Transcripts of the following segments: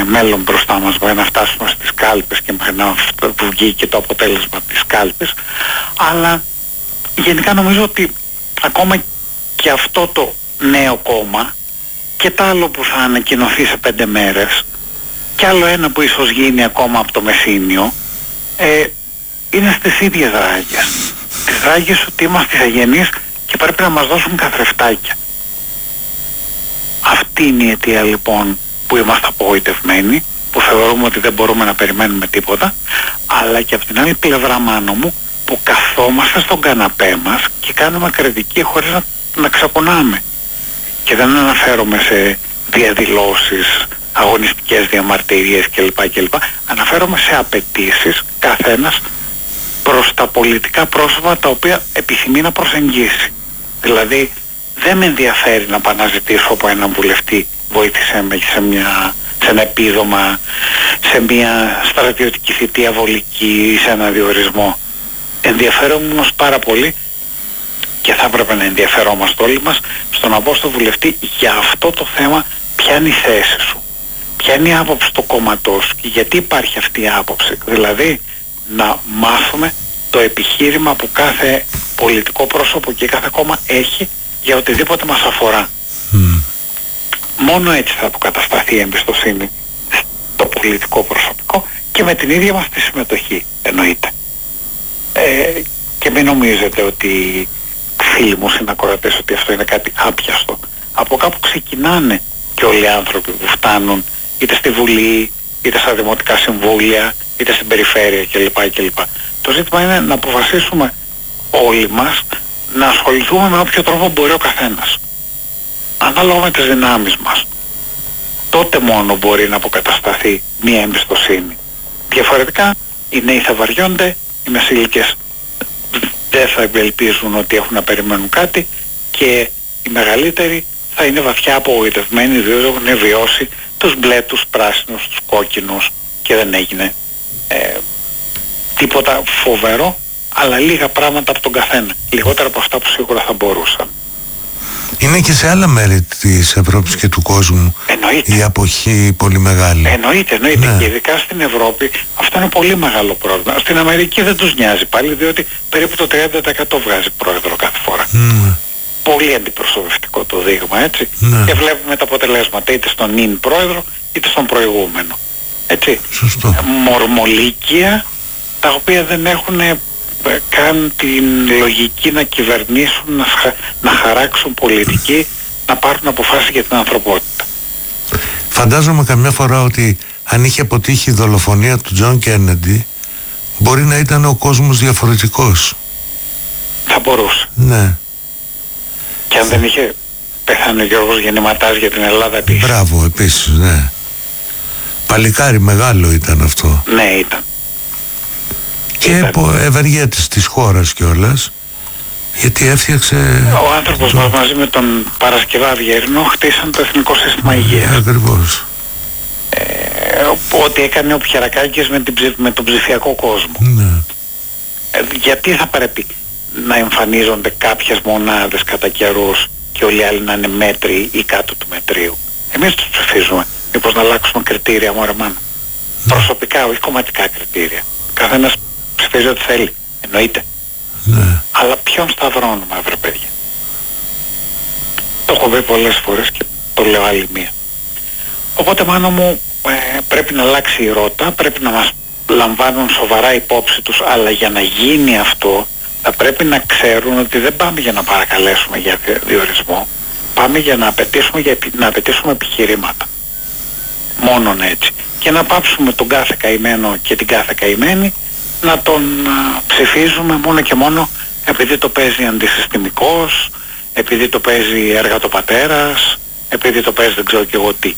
μέλλον μπροστά μας μέχρι να φτάσουμε στις κάλπες και μέχρι να βγει και το αποτέλεσμα της κάλπης, αλλά γενικά νομίζω ότι ακόμα και αυτό το νέο κόμμα και τ' άλλο που θα ανακοινωθεί σε 5 μέρες και άλλο ένα που ίσως γίνει ακόμα από το Μεσσήνιο, είναι στις ίδιες ράγες. Τις ράγες ότι είμαστε αγενείς και πρέπει να μας δώσουν καθρεφτάκια. Αυτή είναι η αιτία λοιπόν που είμαστε απογοητευμένοι, που θεωρούμε ότι δεν μπορούμε να περιμένουμε τίποτα, αλλά και από την άλλη πλευρά, Μάνο μου, που καθόμαστε στον καναπέ μας και κάνουμε κριτική χωρίς να ξαπονάμε. Και δεν αναφέρομαι σε διαδηλώσεις, αγωνιστικές διαμαρτυρίες κλπ. Αναφέρομαι σε απαιτήσεις καθένας προς τα πολιτικά πρόσωπα τα οποία επιθυμεί να προσεγγίσει. Δηλαδή δεν με ενδιαφέρει να πάω να ζητήσω από έναν βουλευτή βοήθησέ με σε ένα επίδομα, σε μια στρατιωτική θητεία βολική ή σε ένα διορισμό. Ενδιαφέρομαι όμως πάρα πολύ και θα έπρεπε να ενδιαφερόμαστε όλοι μας στο να πω στο βουλευτή για αυτό το θέμα ποια είναι η θέση σου, ποια είναι η άποψη του κόμματός σου και γιατί υπάρχει αυτή η άποψη. Δηλαδή να μάθουμε το επιχείρημα που κάθε πολιτικό πρόσωπο και κάθε κόμμα έχει για οτιδήποτε μας αφορά. Μόνο έτσι θα αποκατασταθεί η εμπιστοσύνη στο πολιτικό προσωπικό και με την ίδια μας τη συμμετοχή, εννοείται. Και μην νομίζετε ότι, φίλοι μου συνακροατές, ότι αυτό είναι κάτι άπιαστο. Από κάπου ξεκινάνε και όλοι οι άνθρωποι που φτάνουν είτε στη Βουλή, είτε στα Δημοτικά Συμβούλια, είτε στην Περιφέρεια κλπ. Το ζήτημα είναι να αποφασίσουμε όλοι μας να ασχοληθούμε με όποιο τρόπο μπορεί ο καθένας, ανάλογα με τις δυνάμεις μας. Τότε μόνο μπορεί να αποκατασταθεί μια εμπιστοσύνη. Διαφορετικά οι νέοι θα βαριώνται, οι μεσήλικες δεν θα ελπίζουν ότι έχουν να περιμένουν κάτι και οι μεγαλύτεροι θα είναι βαθιά απογοητευμένοι διότι έχουν βιώσει τους μπλε, τους πράσινους, τους κόκκινους και δεν έγινε τίποτα φοβερό, αλλά λίγα πράγματα από τον καθένα, λιγότερα από αυτά που σίγουρα θα μπορούσαν. Είναι και σε άλλα μέρη της Ευρώπης και του κόσμου η αποχή πολύ μεγάλη. Εννοείται. Ναι. Και ειδικά στην Ευρώπη αυτό είναι πολύ μεγάλο πρόβλημα. Στην Αμερική δεν τους νοιάζει πάλι, διότι περίπου το 30% βγάζει πρόεδρο κάθε φορά. Πολύ αντιπροσωπευτικό το δείγμα, έτσι. Και βλέπουμε τα αποτελέσματα είτε στον νυν πρόεδρο είτε στον προηγούμενο. Έτσι. Σωστό. Μορμολίκια τα οποία δεν έχουν καν την λογική να κυβερνήσουν, να χαράξουν πολιτική, να πάρουν αποφάσεις για την ανθρωπότητα. Φαντάζομαι καμιά φορά ότι αν είχε αποτύχει η δολοφονία του Τζον Κέννεντι, μπορεί να ήταν ο κόσμος διαφορετικός. Θα μπορούσε. Ναι. Και αν δεν είχε πεθάνει ο Γιώργος Γεννηματάς για την Ελλάδα επίσης. Μπράβο, επίσης, ναι. Παλικάρι μεγάλο ήταν αυτό. Ναι, ήταν. Και ευεργέτης της χώρας κιόλας, γιατί έφτιαξε... Ο άνθρωπος μας μαζί με τον Παρασκευάδη Γερνό χτίσαν το Εθνικό Σύστημα Υγείας. Ακριβώς. Ό,τι έκανε ο Πιερακάκης με τον ψηφιακό κόσμο. Ναι. Γιατί θα πρέπει να εμφανίζονται κάποιες μονάδες κατά καιρούς και όλοι οι άλλοι να είναι μέτροι ή κάτω του μετρίου? Εμείς τους ψηφίζουμε. Μήπως να αλλάξουμε κριτήρια, μωρέ μάνα? Προσωπικά, όχι κομματικά κριτήρια. Καθένας ψηφίζει ό,τι θέλει. Εννοείται. Ναι. Αλλά ποιον σταυρώνουμε, βρε παιδιά? Το έχω πει πολλές φορές και το λέω άλλη μία. Οπότε, Μάνο μου, πρέπει να αλλάξει η ρότα, πρέπει να μας λαμβάνουν σοβαρά υπόψη τους, αλλά για να γίνει αυτό θα πρέπει να ξέρουν ότι δεν πάμε για να παρακαλέσουμε για διορισμό, πάμε για να απαιτήσουμε επιχειρήματα. Μόνον έτσι. Και να πάψουμε τον κάθε καημένο και την κάθε καημένη να τον ψηφίζουμε μόνο και μόνο επειδή το παίζει αντισυστημικός, επειδή το παίζει εργατοπατέρας, επειδή το παίζει δεν ξέρω και εγώ τι.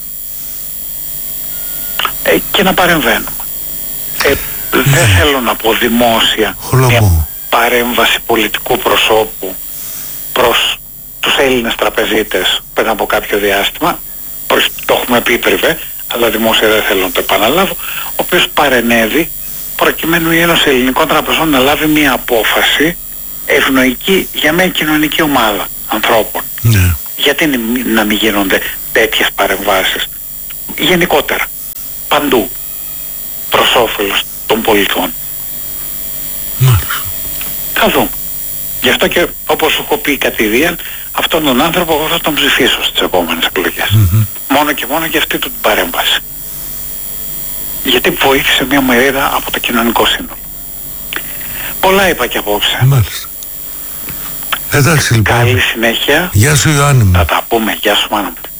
Και να παρεμβαίνουμε. Δεν θέλω να πω δημόσια μια παρέμβαση πολιτικού προσώπου προς τους Έλληνες τραπεζίτες πριν από κάποιο διάστημα, το έχουμε πει πριβέ, αλλά δημόσια δεν θέλω να το επαναλάβω, ο οποίος παρενέβη προκειμένου η Ένωση Ελληνικών Τραπεζών να λάβει μια απόφαση ευνοϊκή για μια κοινωνική ομάδα ανθρώπων. Γιατί να μην γίνονται τέτοιες παρεμβάσεις γενικότερα? παντού προς όφελος των πολιτών. Θα δούμε. Γι' αυτό και όπως σου έχω πει κατηδίαν, αυτόν τον άνθρωπο εγώ θα τον ψηφίσω στις επόμενες εκλογές. Μόνο και μόνο για αυτή την παρέμβαση. Γιατί βοήθησε μια μερίδα από το κοινωνικό σύνολο. Πολλά είπα και απόψε. Μάλιστα. Εντάξει λοιπόν. Καλή συνέχεια. Γεια σου Ιωάννη μου. Θα τα πούμε. Γεια σου μάνα μου.